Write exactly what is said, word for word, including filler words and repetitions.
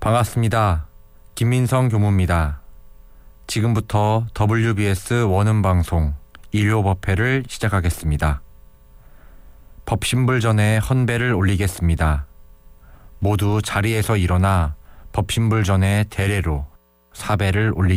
반갑습니다. 김민성 교무입니다. 지금부터 더블유비에스 원음방송 일요법회를 시작하겠습니다. 법신불 전에 헌배를 올리겠습니다. 모두 자리에서 일어나 법신불 전에 대례로 사배를 올리겠습니다.